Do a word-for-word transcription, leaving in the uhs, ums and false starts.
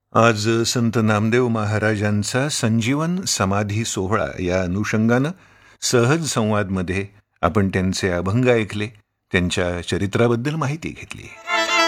आज संत नामदेव महाराजांचा संजीवन समाधी सोहळा या अनुषंगानं सहज संवादमध्ये आपण त्यांचे अभंग ऐकले, त्यांच्या चरित्राबद्दल माहिती घेतली.